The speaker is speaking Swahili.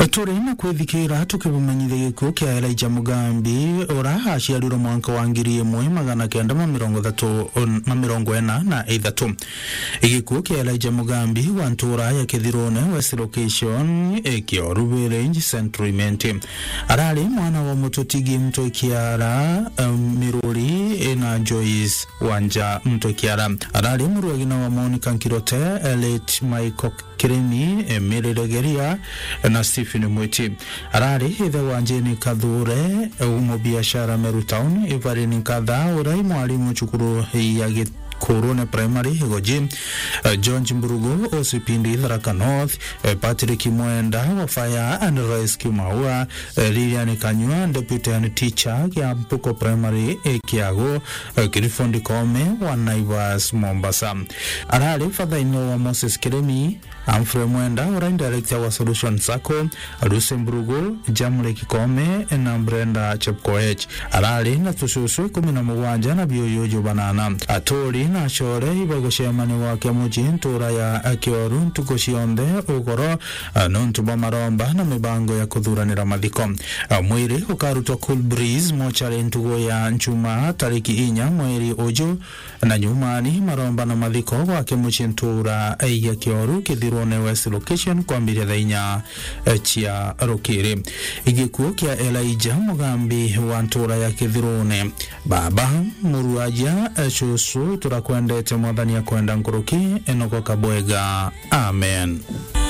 Turina kwithikira tukibumenyithia gikuo kia Elijah Mugambi ora aciarirwo mwaka wa 1943. Igikuo kia Elijah Mugambi wa ntura ya Kithirone West Location Kioru Village Central. Arari mwana wa Mutotigi Mtokiara Miruri na Joyce Wanja Mtokiara. Arari muruagina wa Monica Nkirote Elite Michael Kiremi Miriregeria na Stephen Mwiti. Arari hithe Wanjeni Kadhure umubiashara Meru Town Ivarini Kadha urai mwalimu chukuru ya Korone Primary Goji John Chimburugo Osipindi Tharaka North Patrick Mwenda wa Fire and Rescue Maua Lilian Kanyua Deputy and Teacher ya Mpuko Primary Kiago Kirifondi Kome wa Naivas Mombasa. Arali father-in-law wa Moses Kiremi Amfre Mwenda ora director wa Solution Sacco Lusemburugo Jamle Kikome na Brenda Chepkoech. Arali na tususu 17 na Bioyojo Banana Atori na shore ibagoshemani wake mujintura ya Akioru ntugoshionde ugoro nontuba maromba na mibango ya kudhuranira mathiko. Mwiri ukarutwa Cool Breeze mochari ntugo ya Nchuma tariki 4 mweri uju na nyumani maromba na mathiko wake mujintura ya Kioru Kithirone West Location kwambiria thainya chia Rokiri. Igikuo kia Elijah Mugambi wa ntura ya Kithirone baba muruaja chusu turakwendete mwathani ya kwenda nkuruki enoko kabwega. Amen.